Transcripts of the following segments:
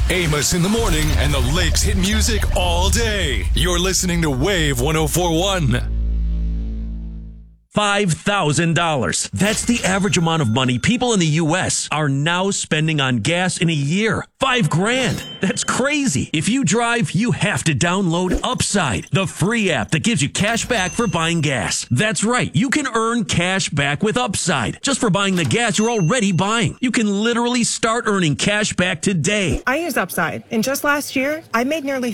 Amos in the morning and the Lakes hit music all day. You're listening to Wave 104.1. $5,000. That's the average amount of money people in the U.S. are now spending on gas in a year. $5,000. That's crazy. If you drive, you have to download Upside, the free app that gives you cash back for buying gas. That's right. You can earn cash back with Upside just for buying the gas you're already buying. You can literally start earning cash back today. I use Upside, and just last year, I made nearly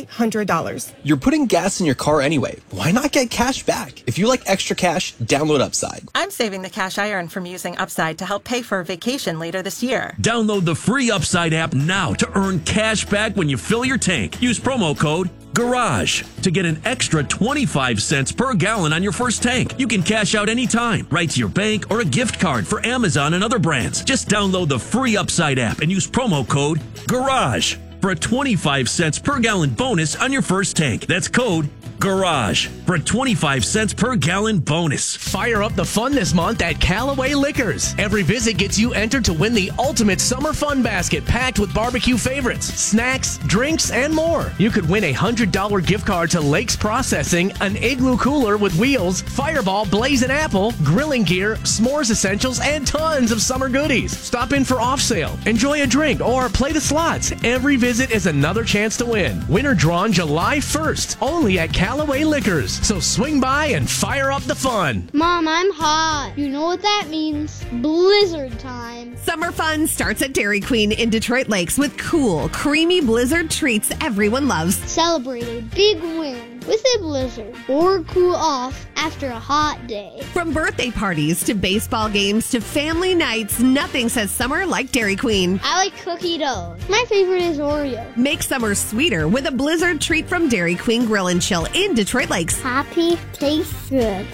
$300. You're putting gas in your car anyway. Why not get cash back? If you like extra cash, download Upside. I'm saving the cash I earn from using Upside to help pay for a vacation later this year. Download the free Upside app now to earn cash back when you fill your tank. Use promo code GARAGE to get an extra 25 cents per gallon on your first tank. You can cash out anytime, right to your bank or a gift card for Amazon and other brands. Just download the free Upside app and use promo code GARAGE for a 25 cents per gallon bonus on your first tank. That's code GARAGE for a 25 cents per gallon bonus. Fire up the fun this month at Callaway Liquors. Every visit gets you entered to win the ultimate summer fun basket packed with barbecue favorites, snacks, drinks, and more. You could win a $100 gift card to Lakes Processing, an Igloo cooler with wheels, Fireball, Blazing Apple, grilling gear, s'mores essentials, and tons of summer goodies. Stop in for off sale, enjoy a drink, or play the slots. Every visit is another chance to win. Winner drawn July 1st, only at Callaway Liquors. So swing by and fire up the fun. Mom, I'm hot. You know what that means? Blizzard time. Summer fun starts at Dairy Queen in Detroit Lakes with cool, creamy blizzard treats everyone loves. Celebrate a big win with a blizzard or cool off after a hot day. From birthday parties to baseball games to family nights, nothing says summer like Dairy Queen. I like cookie dough. My favorite is Oreo. Make summer sweeter with a blizzard treat from Dairy Queen Grill and Chill in Detroit Lakes. Happy tastes good.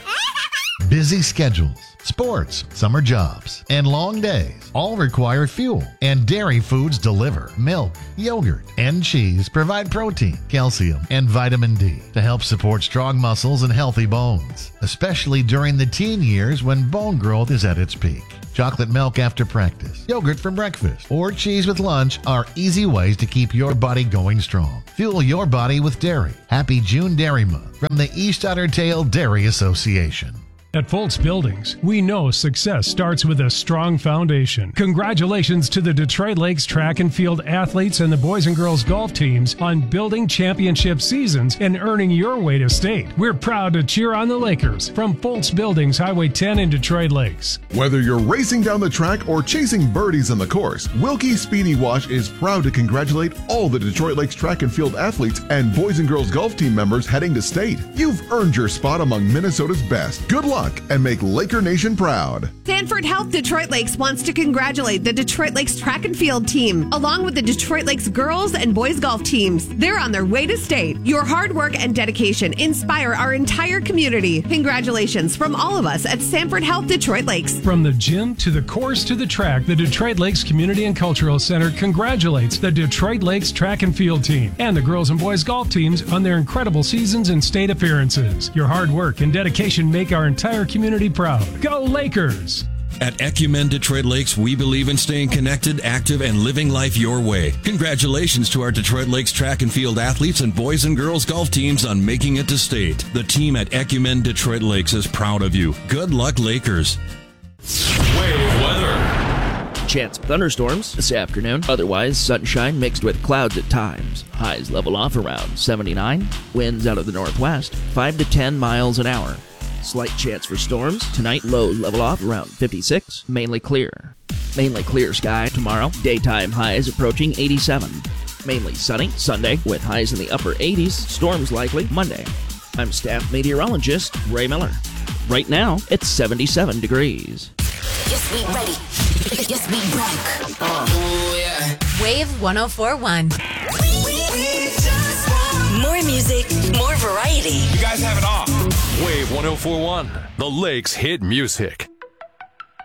Busy schedules, sports, summer jobs, and long days all require fuel. And dairy foods deliver. Milk, yogurt, and cheese provide protein, calcium, and vitamin D to help support strong muscles and healthy bones, especially during the teen years when bone growth is at its peak. Chocolate milk after practice, yogurt for breakfast, or cheese with lunch are easy ways to keep your body going strong. Fuel your body with dairy. Happy June Dairy Month from the East Otter Tail Dairy Association. At Foltz Buildings, we know success starts with a strong foundation. Congratulations to the Detroit Lakes track and field athletes and the boys and girls golf teams on building championship seasons and earning your way to state. We're proud to cheer on the Lakers from Foltz Buildings, Highway 10 in Detroit Lakes. Whether you're racing down the track or chasing birdies on the course, Wilkie Speedy Wash is proud to congratulate all the Detroit Lakes track and field athletes and boys and girls golf team members heading to state. You've earned your spot among Minnesota's best. Good luck and make Laker Nation proud. Sanford Health Detroit Lakes wants to congratulate the Detroit Lakes track and field team, along with the Detroit Lakes girls and boys golf teams. They're on their way to state. Your hard work and dedication inspire our entire community. Congratulations from all of us at Sanford Health Detroit Lakes. From the gym to the course to the track, the Detroit Lakes Community and Cultural Center congratulates the Detroit Lakes track and field team and the girls and boys golf teams on their incredible seasons and state appearances. Your hard work and dedication make our entire community proud. Go Lakers! At Ecumen Detroit Lakes, we believe in staying connected, active, and living life your way. Congratulations to our Detroit Lakes track and field athletes and boys and girls golf teams on making it to state. The team at Ecumen Detroit Lakes is proud of you. Good luck, Lakers. Wave weather. Chance of thunderstorms this afternoon. Otherwise, sunshine mixed with clouds at times. Highs level off around 79. Winds out of the northwest, 5 to 10 miles an hour. Slight chance for storms. Tonight, lows level off around 56. Mainly clear. Mainly clear sky tomorrow. Daytime highs approaching 87. Mainly sunny Sunday with highs in the upper 80s. Storms likely Monday. I'm staff meteorologist Ray Miller. Right now, it's 77 degrees. Yes, we ready. Yes, we rock. Oh, yeah. Wave 104.1. More music, more variety. You guys have it off. Wave 104.1, the Lakes hit music.